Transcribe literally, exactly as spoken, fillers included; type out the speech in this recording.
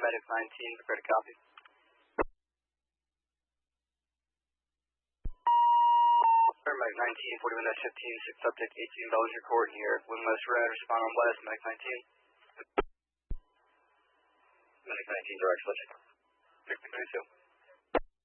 Medic nineteen, prepare to copy. Medic nineteen, forty-one dash fifteen, six subject eighteen, Bellinger Court here. Windwest red, respond on west, Medic nineteen. Medic nineteen, direct subject. Victim ninety-two.